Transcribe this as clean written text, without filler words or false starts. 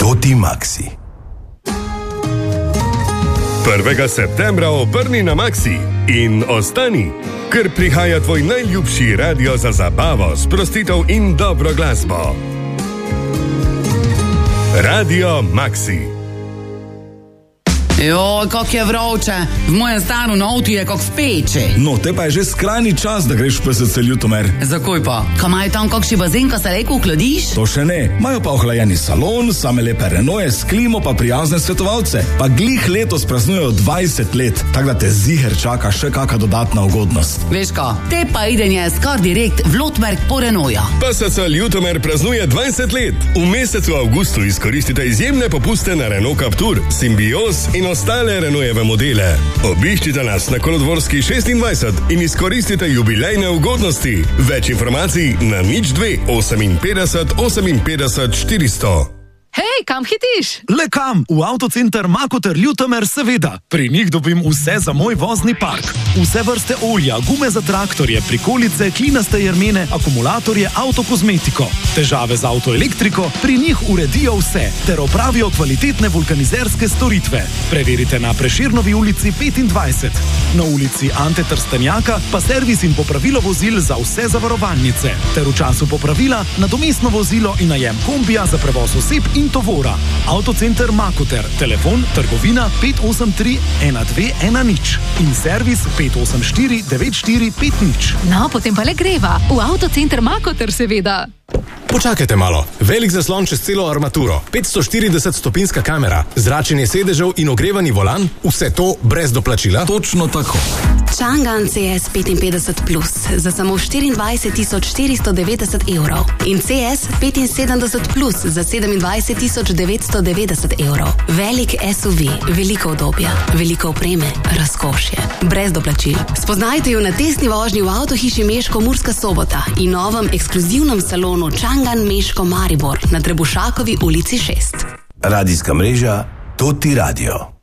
Toti Maxi. 1. septembra obrni na Maxi in ostani, ker prihaja tvoj najljubši radio za zabavo, sprostitev in dobro glasbo. Radio Maxi. Joj, kak je vroče. V mojem stanu avtu je kak v peči. No, te pa je že skrajni čas, da greš v PSC Ljutomer. Zakaj pa? Ka imajo tam kakšni bazen, ka se lejko ohladiš? To še ne. Imajo pa ohlajeni salon, same lepe Renaultje s klimo, pa prijazne svetovalce. Pa glih letos praznujejo 20 let, tako da te ziher čaka še kaka dodatna ugodnost. Veš ka, te pa idenje skar direkt v Lotmerk po Renaultja. PSC Ljutomer praznuje 20 let. V mesecu avgustu izkoristite izjemne popuste na Renault Captur, Symbios in ostale Renaultjeve modele. Obiščite nas na Kolodvorski 26 in izkoristite jubilejne ugodnosti. Več informacij na 02 58 58 400. Hej, kam hitiš? Le kam? V Avtocenter Makoter Ljutomer seveda. Pri njih dobim vse za moj vozni park. Vse vrste olja, gume za traktorje, prikolice, klinaste jermene, akumulatorje, avtokozmetiko. Težave z avtoelektriko, pri njih uredijo vse, ter opravijo kvalitetne vulkanizerske storitve. Preverite na Prešernovi ulici 25. Na ulici Ante Trstenjaka pa servis in popravilo vozil za vse zavarovalnice. Ter v času popravila nadomestno vozilo in najem kombija za prevoz oseb in tovora. Avtocenter Makoter, telefon trgovina 583 1210 in servis 584 9450. No, potem pa le greva. V Avtocenter Makoter seveda. Počakajte malo. Velik zaslon čez celo armaturo, 540-stopinska kamera, zračenje sedežev in ogrevani volan, vse to brez doplačila? Točno tako. Changan CS 55 Plus za samo 24.490 evrov in CS 75 Plus za 27.990 evrov. Velik SUV, veliko udobja, veliko opreme, razkošje, brez doplačil. Spoznajte jo na testni vožnji v avtohiši Meško Murska Sobota in novem ekskluzivnem salonu Changan Meško Maribor na Trebušakovi ulici 6. Radijska mreža Toti Radio.